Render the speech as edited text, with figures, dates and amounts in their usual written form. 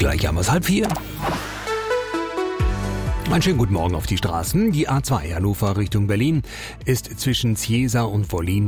Gleich haben wir es 3:30. Einen schönen guten Morgen auf die Straßen. Die A2 Hannover Richtung Berlin ist zwischen Ziesa und Wollin